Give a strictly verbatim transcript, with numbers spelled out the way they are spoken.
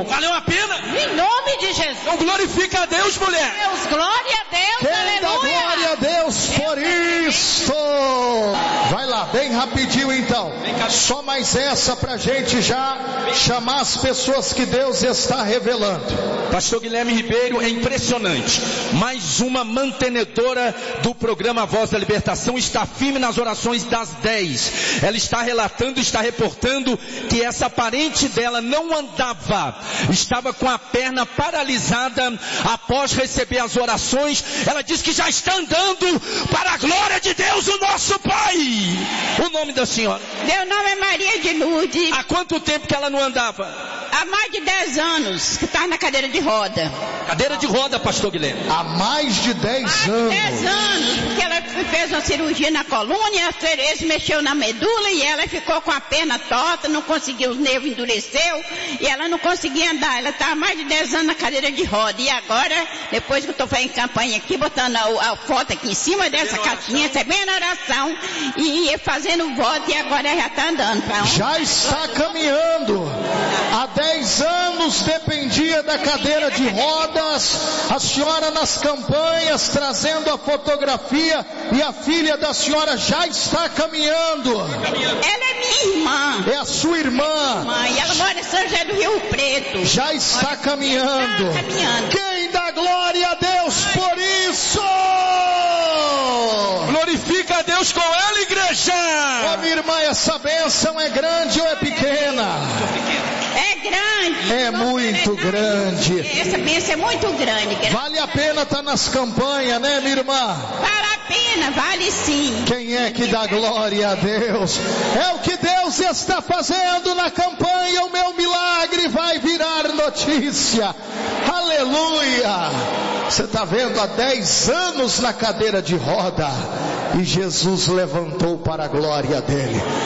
bom. Valeu a pena? Em nome de Jesus. Então glorifica a Deus, mulher. Deus, glória a Deus, Quem aleluia. dá glória a Deus por isso? Vai lá, bem rapidinho então. Só mais essa pra gente já chamar as pessoas que Deus está revelando. Pastor Guilherme Ribeiro, é impressionante. Mais uma mantenedora do programa Voz da Libertação está firme nas orações das dez. Ela está relatando, está reportando que essa parente dela não andava, estava com a perna paralisada após receber as orações. Ela diz que já está andando para a glória de Deus, o nosso Pai. O nome da senhora? Meu nome é Maria de Lourdes. Há quanto tempo que ela não andava? Há mais de dez anos que está na cadeira de roda. Cadeira de roda, pastor Guilherme. Há mais de dez Mais anos. de dez anos, porque ela fez uma cirurgia na coluna, eles mexeu na medula e ela ficou com a perna torta, não conseguiu, os nervos endureceu e ela não conseguia andar. Ela está há mais de dez anos na cadeira de roda. E agora, depois que eu estou fazendo campanha aqui, botando a, a foto aqui em cima dessa caixinha, recebendo a oração e fazendo voto, e agora já está andando. Pra onde? Já está caminhando. Há dez anos dependia da cadeira de rodas. A senhora nas campanhas trazendo a fotografia, e a filha da senhora já está caminhando. Ela é minha irmã. É a sua irmã. Mãe, ela mora em São José do Rio Preto. Já está caminhando. Está caminhando. Quem dá glória a Deus por isso? Glorifica a Deus com ela, igreja. Ô minha irmã, essa bênção é grande ou é pequena? É grande. É muito grande. Essa bênção é muito grande. Vale a pena estar nas campanhas, né, minha irmã? Vale a pena, vale sim. Quem é que dá glória a Deus? É o que Deus está fazendo na campanha. O meu milagre vai virar notícia. Aleluia. Você está vendo, há dez anos na cadeira de roda, e Jesus levantou para a glória dele.